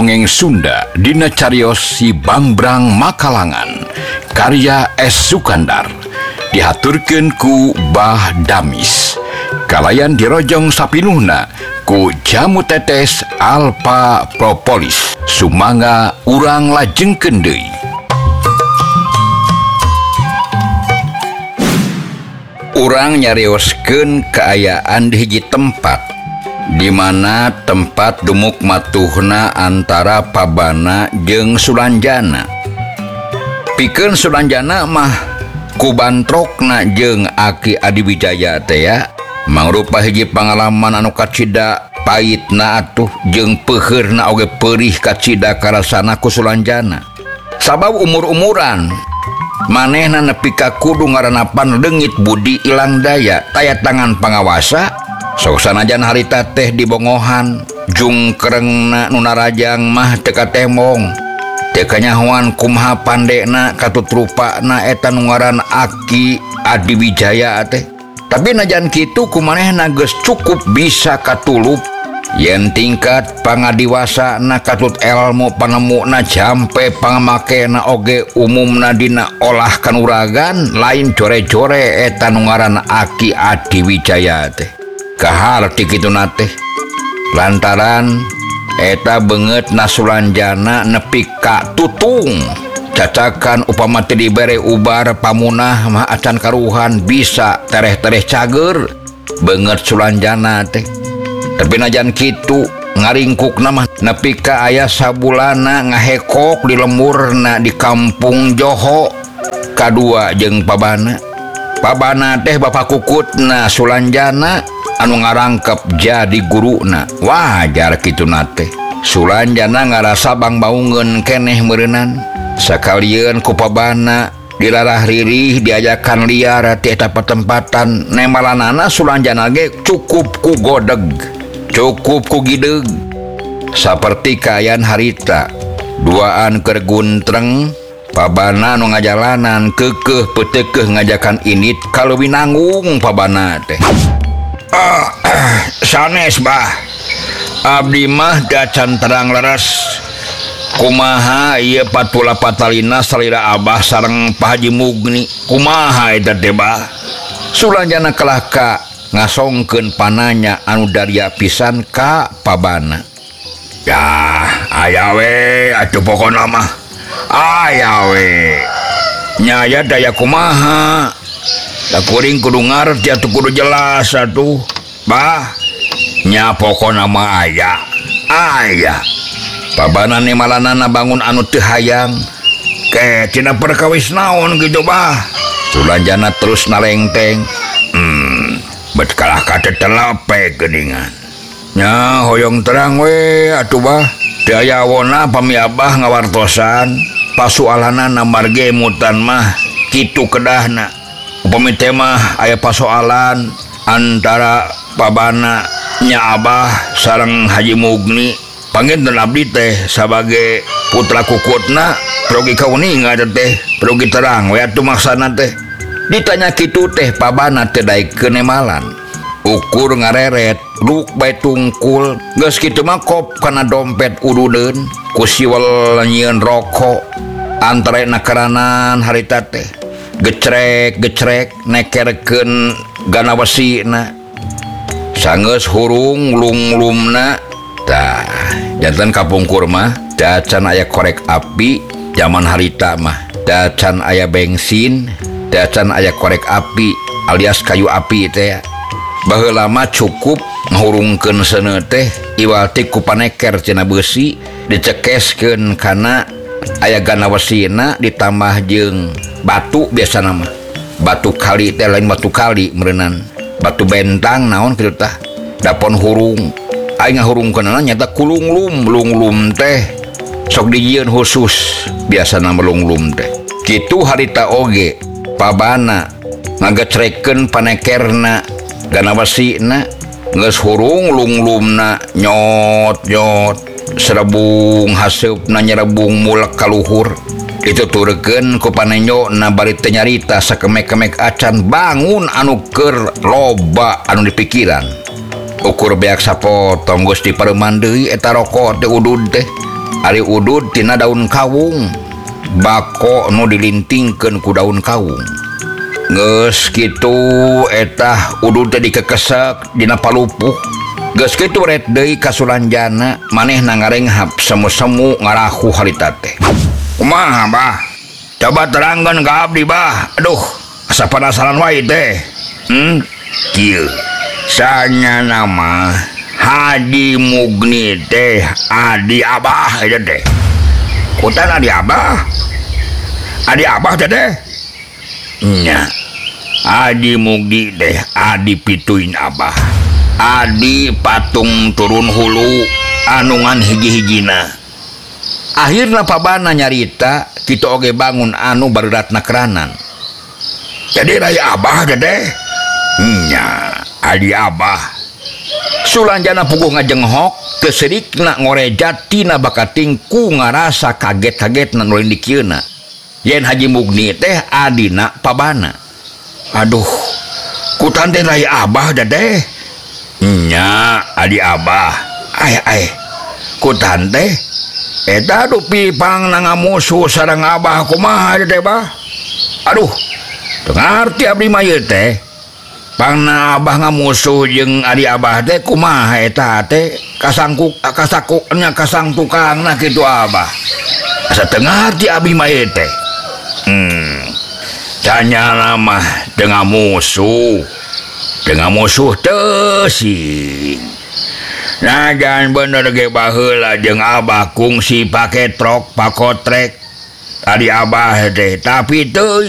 dongeng Sunda dina cariyos Si Bangbrang Makalangan karya S. Sukandar dihaturkeun ku Bah Damis kalayan dirojong sapinuhna ku Jamu Tetes Alpha Propolis sumangga urang lajengkeun deui. Urang nyarioskeun kaayaan di hiji tempat di mana tempat dumuk matuhna antara Pabana jeung Sulanjana. Pikeun Sulanjana mah kubantrokna jeung Aki Adiwijaya teh ya mangrupa hiji pangalaman anu kacida pahitna atuh jeung peuheurna oge peurih kacida karasana ku Sulanjana. Sabab umur-umuran manehna nepi ka kudu ngaranapan leungit budi ilang daya taya tangan pangawasa sok sanajan harita teh dibongohan jungkrengna nu narajang mah teu katemong teu kanyahoan kumaha pandena katutrupana eta nu ngaran Aki Adiwijaya teh. Tapi najan kitu kumanehna geus cukup bisa katulup yen tingkat pangadiwasana katut elmu panemuna jampe pangamakena oge umumna dina olah kanuragan lain core-core eta nu ngaran Aki Adiwijaya teh. Kahar ti kituna teh lantaran eta beungeutna Sulanjana nepi ka tutung cacakan upama teu dibere ubar pamunah mah acan karuhan bisa tereh-tereh cager beungeut Sulanjana teh. Tapi najan kitu ngaringkukna mah nepi ka aya sabulana ngahekok di lemurna di kampung Joho kadua jeung Pabana teh bapa kukutna Sulanjana anu ngarangkep jadi guruna. Wajar kituna teh Sulanjana ngarasa bangbaungeun keneh meureunnan sakalian ku Pabana dilarah ririh diajakan liar ti eta patempatan nemalanana Sulanjana ge cukup ku godeg cukup ku gideg saperti kayan harita duaan keur guntreng Pabana nu ngajalanan keukeuh peuteukeuh ngajakan init kalau winanggung Pabana teh. Sanes bah abdi mah dacan terang leres kumaha ieu patula patalina salira abah sareng Pak Haji Mugni kumaha eta teh bah. Sulanjana kelaka ngasongkeun pananya anu daria pisan ka Pabana. Ya aya we atuh pokona mah aya we nya daya kumaha da kuring kudu ngarti atuh kudu jelas atuh bah nya pokona mah aya Pabana nemalanana bangun anu teu hayang ke cenah perkawis naon kitu bah. Sulanjana terus nalengteng bet kalah katetelape geuningan nya hoyong terang we atuh bah daya wona pamiabah ngawartosan pasualanana marge mutan mah kitu kedahna upami teh mah aya pasoalan antara Pabana nya abah sareng Haji Mugni panginten abdi teh sebagai putra kukutna progi kauningan teh progi terang we atuh maksana teh. Ditanya kitu teh Pabana teu daekeun nemalan ukur ngareret ruk bae tungkul geus kitu mah kop kana dompet urudeun ku siwel nyieun rokok antarena karanan harita teh gecrek nekerkeun ganawasina sangeus hurung lum-lumna tah janten kapungkur mah dacan aya korek api zaman harita mah dacan aya bensin dacan aya korek api alias kayu api teh baheula mah cukup ngahurungkeun seuneu teh iwalti ku paneker cenah beusi dicekeskeun kana aya ganawasina ditambah jeung batu biasana mah batu kali teh lain batu kali meureunnan batu bentang naon kitu tah dapon hurung aing ngahurungkeunna nyata kulunglum teh sok dijieun khusus biasana melunglum teh kitu harita oge Pabana ngagecrekeun panekerna ganawasina geus hurung lunglumna nyot serebung haseupna nyerebung mulek ka luhur dituturkeun ku panenjona bari teh nyarita sakemek-kemek acan bangun anu keur loba anu dipikiran ukur beak sapotong geus dipareuman deui eta rokok teh udud teh Ari udud tina daun kawung, bako nu dilintingkeun ku daun kawung. Geus kitu etah udud teh dikekesek dina palupuh. Geus kitu ret deui ka Sulanjana, manehna ngarenghap semu-semu ngarahu harita teh. Kumaha, Bah? Coba terangkeun ka abdi, Bah. Aduh, asa penasaran wae teh. Kieu. Sanyana mah Haji Mugni teh adi Abah eta teh. Kutan adi Abah? Adi Abah teh? Nya. Adi Mugni teh adi pituin Abah. Adi patung turun hulu anungan hiji-hijina. Akhirna pabana nyarita kitu oge bangun anu barudatna keranan. Jadi raya Abah teh? Nya, adi Abah. Sulanjana puguh ngajenghok keserikna ngorejat tina bakating ku ngarasa kaget-kagetna nulin dikieuna. Yen Haji Mugni teh adina pabana. Aduh, kutan teh raya Abah teh? Nya, adi Abah. Kutan teh eta dupi pang nangamusuh sareng Abah kumaha teh, Bah? Aduh, teu ngarti abdi mah ieu teh. Pangna Abah ngamusuh jeung adi Abah teh kumaha eta teh kasangtukangna kitu Abah. Asa teu ngarti abdi mah ieu teh. Canyana mah teu ngamusuh. Teu ngamusuh teu sih. Najan bener ge baheula jeung Abah kungsi pake trok pakotrek adi Abah teh, tapi teu